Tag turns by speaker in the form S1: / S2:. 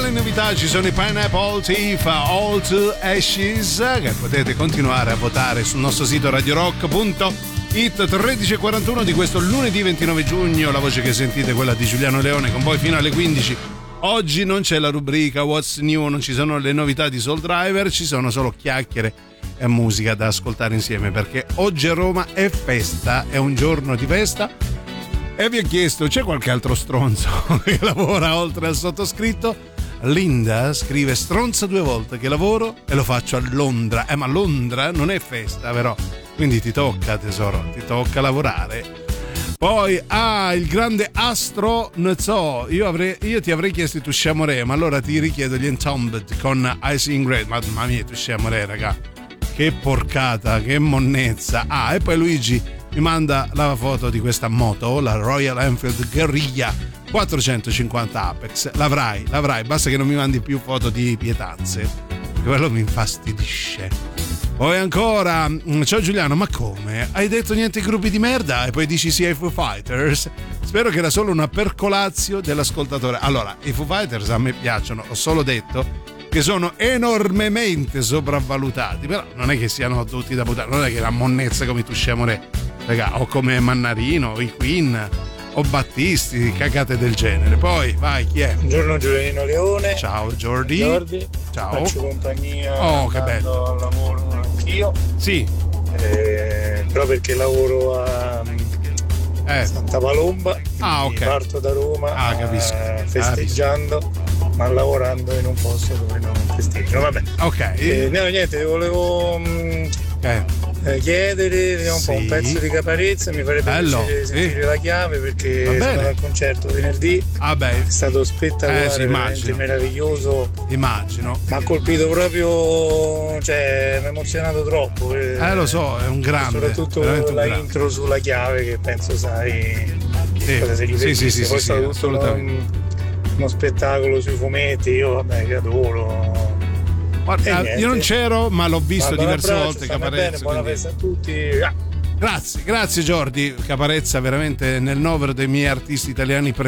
S1: le novità ci sono i Pineapple Thief, All to Ashes, che potete continuare a votare sul nostro sito radiorock.it. 13:41 di questo lunedì 29 giugno. La voce che sentite è quella di Giuliano Leone, con voi fino alle 15. Oggi non c'è la rubrica What's New, non ci sono le novità di Soul Driver, ci sono solo chiacchiere e musica da ascoltare insieme, perché oggi a Roma è festa, è un giorno di festa. E vi ho chiesto, c'è qualche altro stronzo che lavora oltre al sottoscritto? Linda scrive: stronza 2 volte che lavoro e lo faccio a Londra. Ma Londra non è festa, però, quindi ti tocca, tesoro, ti tocca lavorare. Poi il grande Astro, non so, io ti avrei chiesto i Touché Amoré, ma allora ti richiedo gli Entombed con Icing Red. Mamma mia, Touché Amoré, raga, che porcata, che monnezza. E poi Luigi mi manda la foto di questa moto, la Royal Enfield Guerrilla 450 Apex. L'avrai, basta che non mi mandi più foto di pietanze, quello mi infastidisce. Poi ancora, ciao Giuliano, ma come? Hai detto niente gruppi di merda e poi dici sì ai Foo Fighters? Spero che era solo una percolazio dell'ascoltatore. Allora, i Foo Fighters a me piacciono, ho solo detto che sono enormemente sopravvalutati, però non è che siano tutti da buttare, non è che la monnezza come i Touché Amoré, raga, o come Mannarino, o i Queen, o Battisti, cagate del genere. Poi vai, chi è?
S2: Buongiorno, Giuliano Leone.
S1: Ciao Jordi. Ciao.
S2: Faccio compagnia.
S1: Che bello.
S2: Al lavoro anch'io.
S1: Sì.
S2: Però perché lavoro a Santa Palomba.
S1: Ok.
S2: Parto da Roma.
S1: Capisco.
S2: Festeggiando, ma lavorando in un posto dove non festeggio. Vabbè.
S1: Ok.
S2: No, niente, volevo chiedere, vediamo un po' un pezzo di Caparezza, mi farebbe piacere sentire la chiave, perché sono andato al concerto venerdì. È stato spettacolare, veramente meraviglioso.
S1: Immagino.
S2: Mi ha colpito proprio, cioè mi ha emozionato troppo.
S1: Lo so, è un grande.
S2: Soprattutto la intro sulla chiave, che penso sai cosa si riferisce.
S1: Sì,
S2: poi è stato tutto uno spettacolo sui fumetti, io che adoro.
S1: Guarda, io non c'ero, ma l'ho visto diverse volte. Caparezza,
S2: buona festa a tutti.
S1: Grazie Jordi. Caparezza veramente nel novero dei miei artisti italiani preferiti.